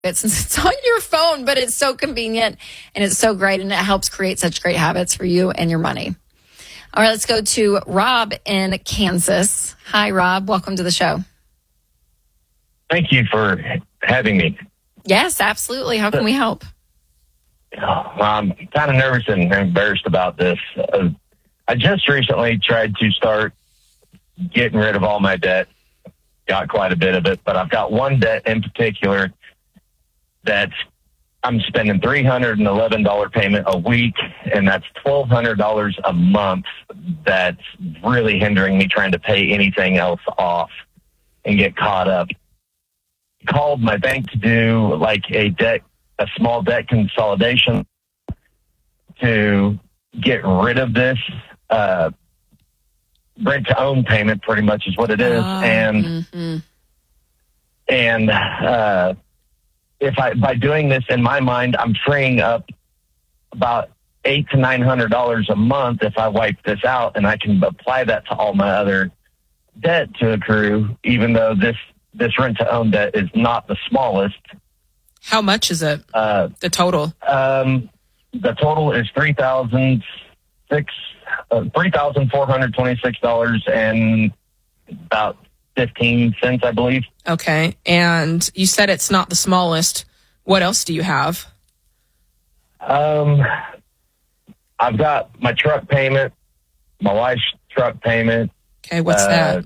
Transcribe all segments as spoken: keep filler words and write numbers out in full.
since it's on your phone, but it's so convenient and it's so great, and it helps create such great habits for you and your money. All right, let's go to Rob in Kansas. Hi, Rob. Welcome to the show. Thank you for having me. Yes, absolutely. How can we help? I'm kind of nervous and embarrassed about this. Uh, I just recently tried to start getting rid of all my debt. Got quite a bit of it, but I've got one debt in particular that I'm spending three hundred eleven dollars payment a week, and that's twelve hundred dollars a month. That's really hindering me trying to pay anything else off and get caught up. Called my bank to do like a debt, a small debt consolidation to get rid of this uh, rent to own payment, pretty much is what it is. Oh, and mm-hmm. and uh, if I by doing this, in my mind, I'm freeing up about eight to nine hundred dollars a month if I wipe this out, and I can apply that to all my other debt to accrue, even though this. This rent-to-own debt is not the smallest. How much is it? Uh, the total? Um, the total is three thousand six, uh, three thousand four hundred twenty-six dollars and about fifteen cents, I believe. Okay, and you said it's not the smallest. What else do you have? Um, I've got my truck payment, my wife's truck payment. Okay, what's uh, that?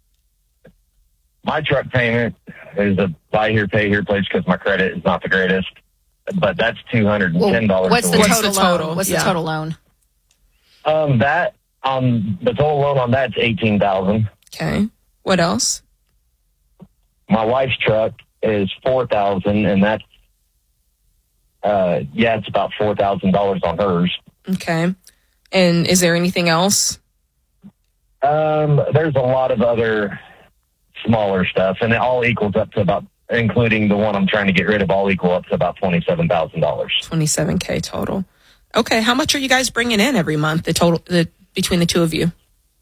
My truck payment is a buy here, pay here place because my credit is not the greatest, but that's two hundred ten dollars. Well, what's, the a week. total what's the total loan? What's yeah. the total loan? Um, that on the total loan on that's eighteen thousand. Okay. What else? My wife's truck is four thousand, and that's uh, yeah, it's about four thousand dollars on hers. Okay. And is there anything else? Um, there's a lot of other smaller stuff, and it all equals up to about, including the one I'm trying to get rid of, all equal up to about twenty-seven thousand dollars. twenty-seven K total. Okay, how much are you guys bringing in every month, the total, the between the two of you?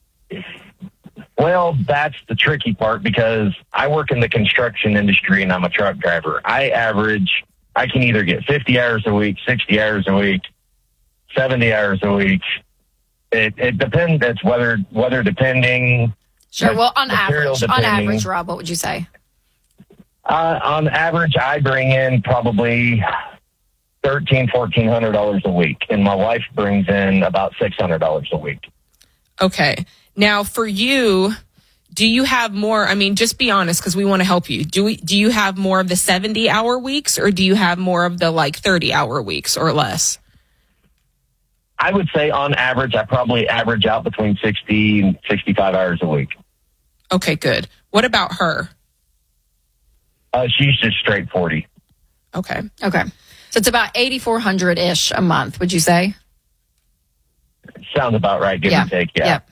Well, that's the tricky part because I work in the construction industry and I'm a truck driver. I average, I can either get fifty hours a week, sixty hours a week, seventy hours a week. It, it depends. It's weather, weather depending. Sure. Well, on average, depending. on average, Rob, what would you say? Uh, on average, I bring in probably thirteen, fourteen hundred dollars a week, and my wife brings in about six hundred dollars a week. Okay. Now, for you, do you have more? I mean, just be honest, because we want to help you. Do we? Do you have more of the seventy-hour weeks, or do you have more of the like thirty-hour weeks or less? I would say on average, I probably average out between sixty and sixty-five hours a week. Okay, good. What about her? Uh, she's just straight forty. Okay. Okay. So it's about eighty-four hundred-ish a month, would you say? Sounds about right, give yeah. and take, yeah. yeah.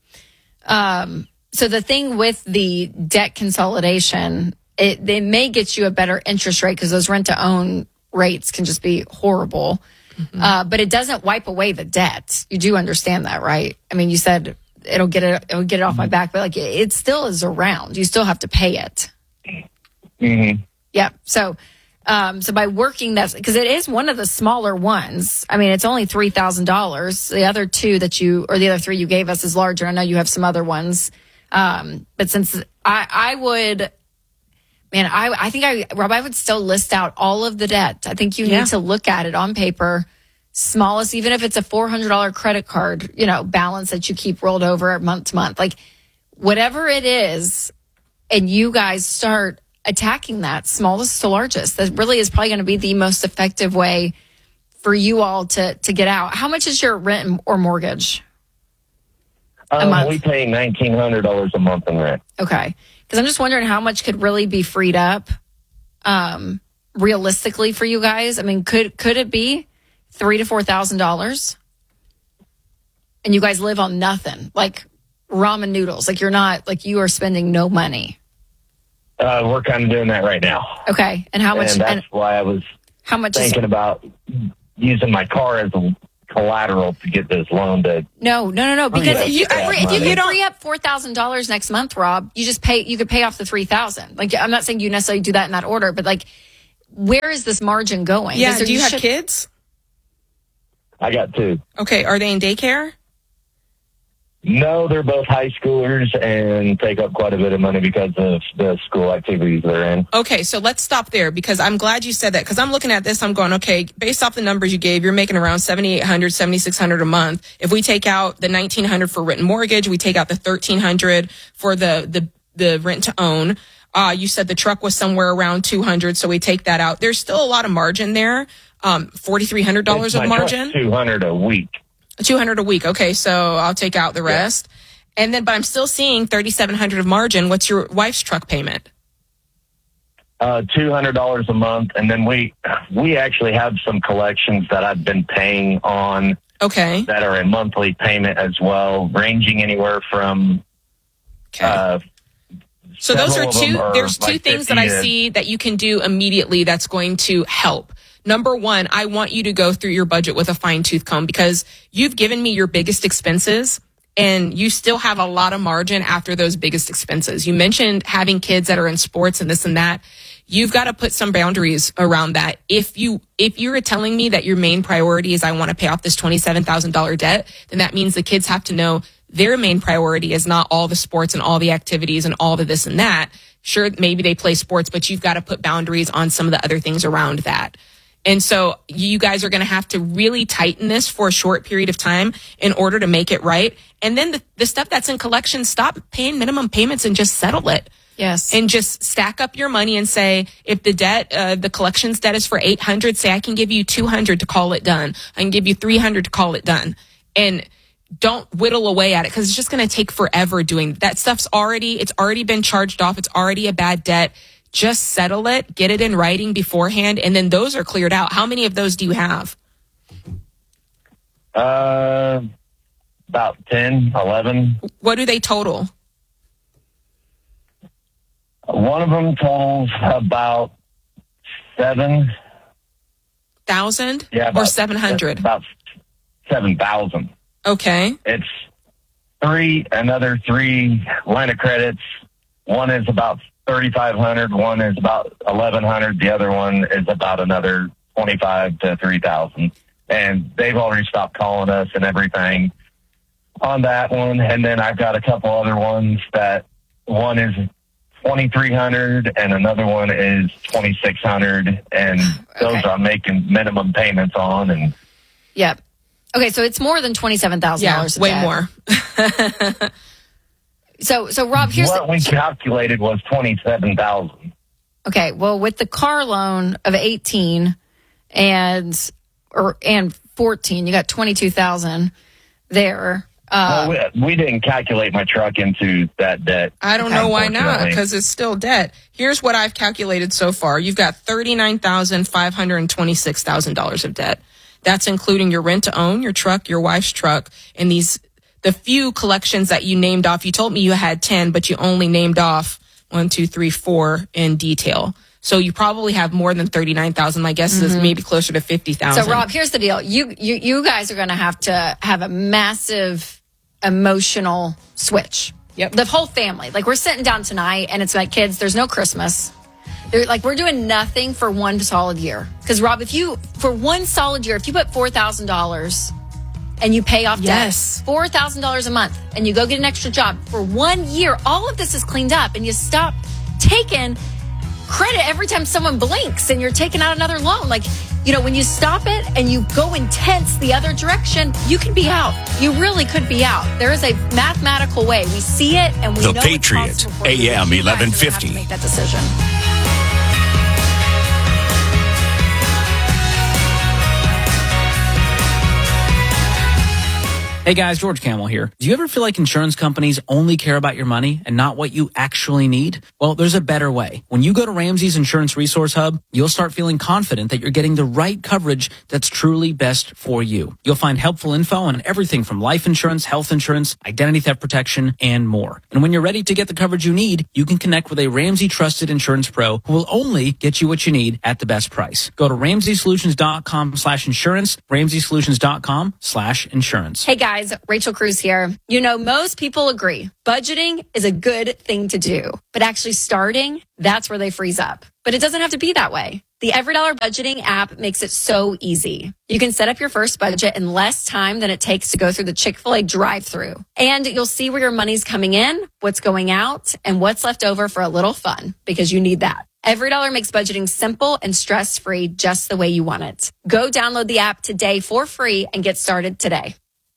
Um, so the thing with the debt consolidation, it, it may get you a better interest rate because those rent-to-own rates can just be horrible. Mm-hmm. Uh, but it doesn't wipe away the debt. You do understand that, right? I mean, you said it'll get it, it'll get it off my back, but like it, it still is around. You still have to pay it. Mm-hmm. Yeah. So, um, so by working that, because it is one of the smaller ones. I mean, it's only three thousand dollars. The other two that you, or the other three you gave us is larger. I know you have some other ones. Um, but since I, I would, man, I, I think I, Rob, I would still list out all of the debt. I think you yeah. need to look at it on paper, smallest, even if it's a four hundred dollars credit card, you know, balance that you keep rolled over month to month, like whatever it is. And you guys start attacking that smallest to largest. That really is probably going to be the most effective way for you all to, to get out. How much is your rent or mortgage? Um, a month? We pay nineteen hundred dollars a month in rent. Okay. Because I'm just wondering how much could really be freed up um, realistically for you guys. I mean, could could it be three to four thousand dollars? And you guys live on nothing, like ramen noodles. Like you're not, like you are spending no money. Uh, we're kind of doing that right now. Okay. And how much? And that's and why I was how much thinking is, about using my car as a collateral to get this loan to. No, no, no, no. Because if you, Yeah, if you money. could free up four thousand dollars next month, Rob, you just pay, you could pay off the three thousand. Like, I'm not saying you necessarily do that in that order, but like where is this margin going? Yeah. Is there- Do you have should- kids? I got two. Okay. Are they in daycare? No, they're both high schoolers and take up quite a bit of money because of the school activities they're in. Okay, so let's stop there because I'm glad you said that because I'm looking at this, I'm going, okay, based off the numbers you gave, you're making around seventy-eight hundred dollars, seventy-six hundred dollars a month. If we take out the nineteen hundred dollars for written mortgage, we take out the thirteen hundred dollars for the, the, the rent to own. Uh, you said the truck was somewhere around two hundred dollars, so we take that out. There's still a lot of margin there. Um, forty-three hundred dollars of margin. two hundred dollars a week. two hundred dollars a week. Okay, so I'll take out the rest. Yeah. And then, but I'm still seeing thirty-seven hundred dollars of margin. What's your wife's truck payment? Uh, two hundred dollars a month. And then we, we actually have some collections that I've been paying on. Okay. That are a monthly payment as well, ranging anywhere from, okay. uh, So those are two, are there's two like things that I see that you can do immediately that's going to help. Number one, I want you to go through your budget with a fine tooth comb because you've given me your biggest expenses and you still have a lot of margin after those biggest expenses. You mentioned having kids that are in sports and this and that. You've got to put some boundaries around that. If you, if you're telling me that your main priority is I want to pay off this twenty-seven thousand dollars debt, then that means the kids have to know their main priority is not all the sports and all the activities and all the this and that. Sure, maybe they play sports, but you've got to put boundaries on some of the other things around that. And so you guys are going to have to really tighten this for a short period of time in order to make it right. And then the, the stuff that's in collection, stop paying minimum payments and just settle it. Yes. And just stack up your money and say, if the debt, uh, the collections debt is for eight hundred, say I can give you two hundred to call it done. I can give you three hundred to call it done. And don't whittle away at it because it's just going to take forever doing that. Stuff's already, it's already been charged off. It's already a bad debt. Just settle it, get it in writing beforehand, and then those are cleared out. How many of those do you have? Uh, about ten, eleven. What do they total? One of them totals about seven. Thousand? Yeah, about, or seven hundred? About seven thousand. Okay. It's three, another three line of credits. One is about thirty-five hundred, one is about eleven hundred, the other one is about another twenty-five to three thousand. And they've already stopped calling us and everything on that one. And then I've got a couple other ones that one is twenty-three hundred and another one is twenty-six hundred. And those Okay. I'm making minimum payments on. And Yep. Okay, so it's more than twenty-seven thousand Yeah, dollars. way more. So, so Rob, here's what the, we calculated was twenty-seven thousand. okay. Well, with the car loan of eighteen and or and fourteen, you got twenty-two thousand there. Uh, Well, we, we didn't calculate my truck into that debt. I don't know why not, unfortunately. because it's still debt. Here's what I've calculated so far. You've got thirty-nine thousand five hundred twenty-six thousand dollars of debt. That's including your rent to own, your truck, your wife's truck, and these the few collections that you named off. You told me you had ten, but you only named off one, two, three, four in detail. So you probably have more than thirty-nine thousand. My guess is maybe closer to fifty thousand. so Rob, here's the deal. You you you guys are going to have to have a massive emotional switch. Yep. The whole family. Like we're sitting down tonight, and it's like, kids, there's no Christmas. They're like we're doing nothing for one solid year. Because Rob, if you for one solid year, if you put four thousand dollars and you pay off Yes. debt, four thousand dollars a month, and you go get an extra job for one year, all of this is cleaned up, and you stop taking credit every time someone blinks and you're taking out another loan. Like, you know, when you stop it and you go intense the other direction, you could be out. You really could be out. There is a mathematical way. We see it, and we The know Patriot, it's possible for you. A M You guys are gonna eleven have to fifty. make that decision. Hey guys, George Camel here. Do you ever feel like insurance companies only care about your money and not what you actually need? Well, there's a better way. When you go to Ramsey's Insurance Resource Hub, you'll start feeling confident that you're getting the right coverage that's truly best for you. You'll find helpful info on everything from life insurance, health insurance, identity theft protection, and more. And when you're ready to get the coverage you need, you can connect with a Ramsey trusted insurance pro who will only get you what you need at the best price. Go to ramsey solutions dot com slash insurance, ramsey solutions dot com slash insurance. Hey guys, Rachel Cruz here. You know, most people agree budgeting is a good thing to do, but actually starting, that's where they freeze up. But it doesn't have to be that way. The EveryDollar budgeting app makes it so easy. You can set up your first budget in less time than it takes to go through the Chick-fil-A drive-thru. And you'll see where your money's coming in, what's going out, and what's left over for a little fun, because you need that. EveryDollar makes budgeting simple and stress-free, just the way you want it. Go download the app today for free and get started today.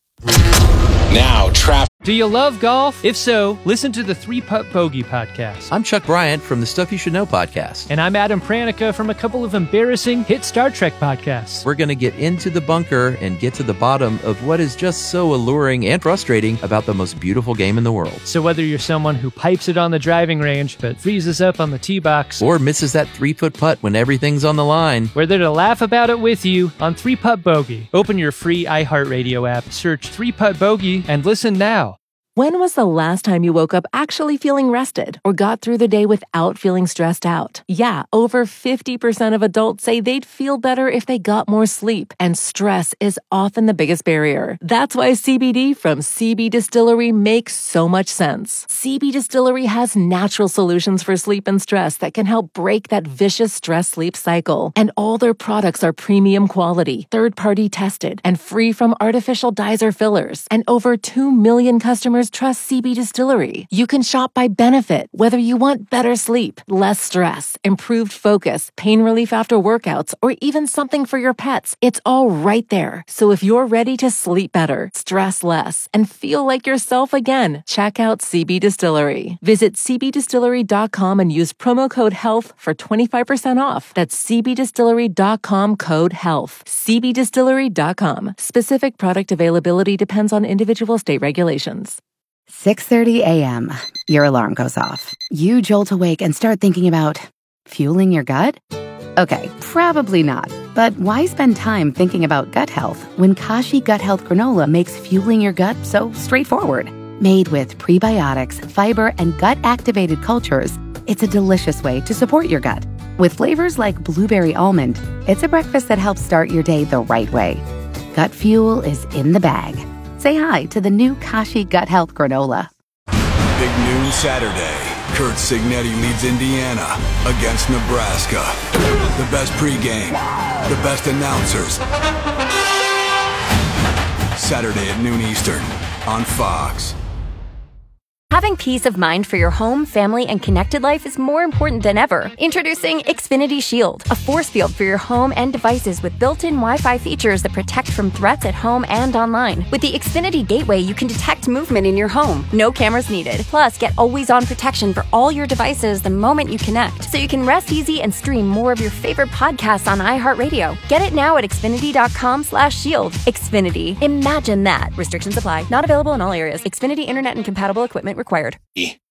Now, traffic. Do you love golf? If so, listen to the Three Putt Bogey podcast. I'm Chuck Bryant from the Stuff You Should Know podcast. And I'm Adam Pranica from a couple of embarrassing hit Star Trek podcasts. We're going to get into the bunker and get to the bottom of what is just so alluring and frustrating about the most beautiful game in the world. So whether you're someone who pipes it on the driving range but freezes up on the tee box, or misses that three-foot putt when everything's on the line, we're there to laugh about it with you on Three Putt Bogey. Open your free iHeartRadio app, search Three Putt Bogey, and listen now. When was the last time you woke up actually feeling rested or got through the day without feeling stressed out? Yeah, over fifty percent of adults say they'd feel better if they got more sleep, and stress is often the biggest barrier. That's why C B D from C B Distillery makes so much sense. C B Distillery has natural solutions for sleep and stress that can help break that vicious stress-sleep cycle. And all their products are premium quality, third-party tested, and free from artificial dyes or fillers. And over two million customers trust C B Distillery. You can shop by benefit, whether you want better sleep, less stress, improved focus, pain relief after workouts, or even something for your pets. It's all right there. So if you're ready to sleep better, stress less, and feel like yourself again, check out C B Distillery. Visit c b distillery dot com and use promo code HEALTH for twenty-five percent off. That's c b distillery dot com code HEALTH. c b distillery dot com. Specific product availability depends on individual state regulations. six thirty a.m. Your alarm goes off. You jolt awake and start thinking about fueling your gut? Okay, probably not. But why spend time thinking about gut health when Kashi Gut Health Granola makes fueling your gut so straightforward? Made with prebiotics, fiber, and gut-activated cultures, it's a delicious way to support your gut. With flavors like blueberry almond, it's a breakfast that helps start your day the right way. Gut fuel is in the bag. Say hi to the new Kashi Gut Health Granola. Big noon Saturday. Kurt Signetti leads Indiana against Nebraska. The best pregame, the best announcers. Saturday at noon Eastern on Fox. Having peace of mind for your home, family, and connected life is more important than ever. Introducing Xfinity Shield, a force field for your home and devices with built-in Wi-Fi features that protect from threats at home and online. With the Xfinity Gateway, you can detect movement in your home. No cameras needed. Plus, get always-on protection for all your devices the moment you connect, so you can rest easy and stream more of your favorite podcasts on iHeartRadio. Get it now at xfinity dot com slash shield. Xfinity. Imagine that. Restrictions apply. Not available in all areas. Xfinity Internet and compatible equipment required.